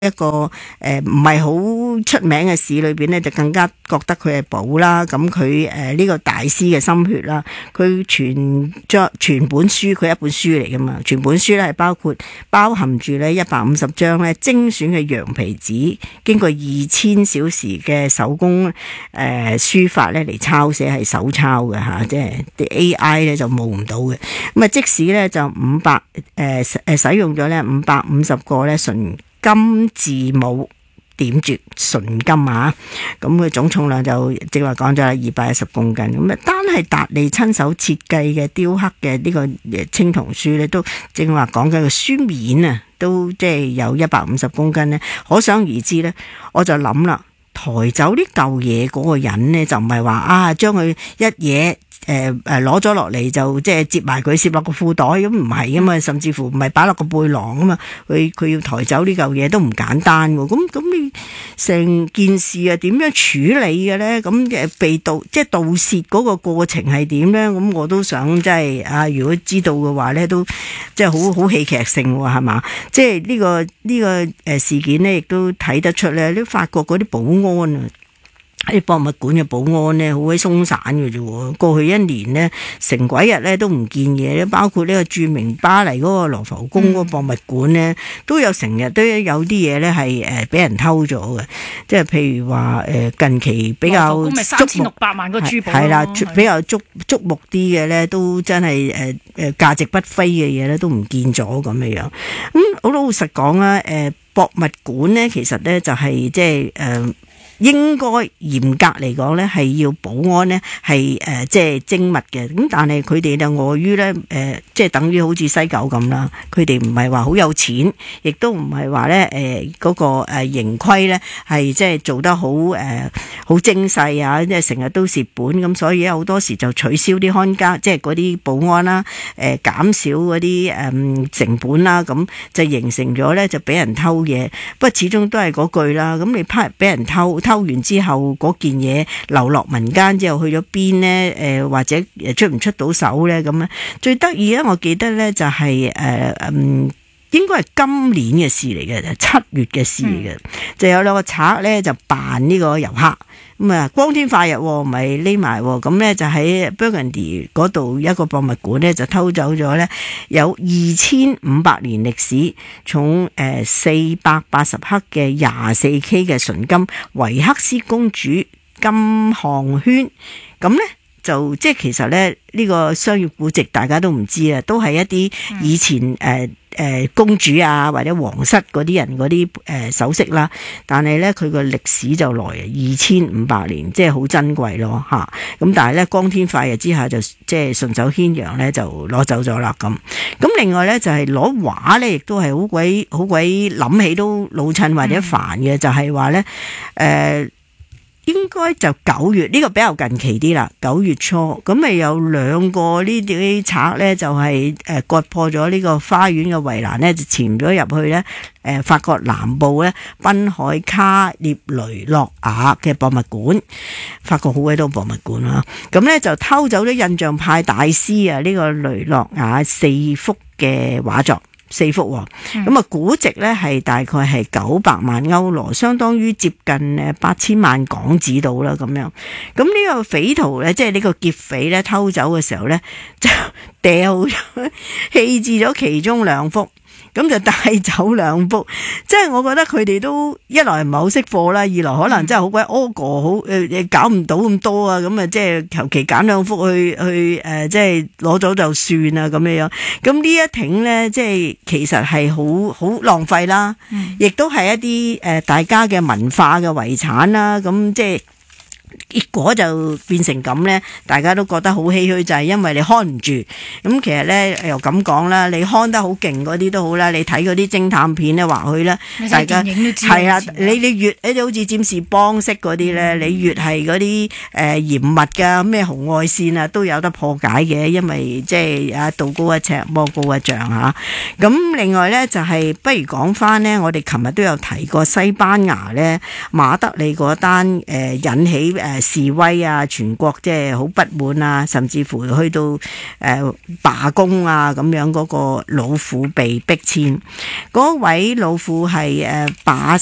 一個唔係好出名嘅市裏邊咧，就更加覺得佢係寶啦。咁佢呢個大師嘅心血啦，佢全本書，佢一本書嚟噶嘛，全本書咧係包含住咧150張咧精選嘅羊皮紙，經過2000小時嘅手工書法咧嚟抄寫，係手抄嘅吓，即係啲 AI 咧就冇唔到嘅。咁啊，即使咧就使用咗咧550個咧純金字母點綴純金啊，咁佢總重量就正話講咗啦，210公斤。咁啊，單係達利親手設計嘅雕刻嘅呢個青銅書咧，都正話講緊個書面啊，都即係有150公斤咧。可想而知咧，我就諗啦，抬走呢舊嘢嗰個人咧，就唔係話將佢一嘢攞咗落嚟就即係接埋佢攝落個褲袋，咁唔係啊嘛，甚至乎唔係擺落個背囊啊嘛，佢要抬走呢嚿嘢都唔簡單喎。咁你成件事啊點樣處理嘅咧？咁被盜即係盜竊嗰個過程係點咧？咁我都想即係如果知道嘅話咧，都即係好戲劇性喎，係嘛？即係呢個事件咧，亦都睇得出咧，你發覺嗰啲保安啊，喺博物館嘅保安咧，好鬼鬆散嘅啫。過去一年咧，成鬼日咧都唔見嘢，包括呢個著名巴黎嗰個羅浮宮嗰個博物館咧，都有成日都有啲嘢咧係俾人偷咗嘅。即係譬如話近期比較 3600萬個珠寶係啦，比較觸目啲嘅咧，都真係價值不菲嘅嘢咧，都唔見咗咁樣樣。好老實講啊，博物館咧其實咧就係即係應該嚴格嚟講咧，係要保安咧係即係精密嘅。咁但係佢哋就礙於咧即係等於好似西九咁啦，佢哋唔係話好有錢，亦都唔係話咧嗰個營規咧係即係做得好好精細啊，即係成日都蝕本咁，所以好多時就取消啲看家，即係嗰啲保安啦，減少嗰啲成本啦，咁就形成咗咧就俾人偷嘢。不過始終都係嗰句啦，咁你俾人偷完之後，嗰件嘢流落民間之後去咗邊呢？或者出唔出到手呢？咁最得意咧，我記得呢就係應該係今年嘅事嚟嘅，7月嘅事嚟嘅，就有兩個賊呢就扮呢個遊客。咁啊，光天化日咪匿埋，咁咧就喺 Burgundy 嗰度一個博物館咧就偷走咗咧有2500年歷史，重480克嘅24K 嘅純金維克斯公主金項圈，咁咧就即係其實咧呢個商業古籍大家都唔知啊，都係一啲以前公主啊或者皇室嗰啲人嗰啲首飾啦，但係咧佢個歷史就來2500年，即係好珍貴咯吓。咁但係咧光天化日之下就即係順手牽羊咧就攞走咗啦咁。咁另外咧就係攞畫咧，亦都係好鬼諗起都老襯或者煩嘅，就係話咧應該就9月，呢個比較近期啲啦，9月初咁咪有兩個呢啲賊咧就係割破咗呢個花園嘅圍欄咧，就潛咗入去咧法國南部咧濱海卡涅雷諾亞嘅博物館。法國好鬼多博物館啊，咁咧就偷走咗印象派大師啊呢個雷諾亞4幅嘅畫作。4幅喎，咁啊估值咧係大概係900萬歐羅，相當於接近8000萬港紙到啦咁樣。咁呢個匪徒咧，即係呢個劫匪咧偷走嘅時候咧，就掉咗棄置咗其中2幅。咁就帶走2幅，即係我覺得佢哋都一來唔係好識貨啦，二來可能真係好鬼屙過，好搞唔到咁多啊，咁啊即係求其揀2幅去即係攞咗就算啦咁樣。咁呢一挺咧，即係其實係好浪費啦，亦都係一啲大家嘅文化嘅遺產啦，咁即係。結果就變成咁呢，大家都覺得好唏噓，就係因為你看唔住。咁其實呢，又咁講啦，你看得好勁嗰啲都好啦，你睇嗰啲偵探片呢，或許呢，大家係啊，你越好似占士邦式嗰啲呢，你越係嗰啲嚴密㗎咩紅外線啊，都有得破解嘅，因為即係道高一尺魔高一丈嚇。咁另外呢，就係不如講翻呢，我哋琴日都有提過西班牙呢，馬德里嗰單引起示威啊，全國即係好不滿啊，甚至乎去到罷工啊咁樣，嗰個老婦被逼遷，嗰位老婦係把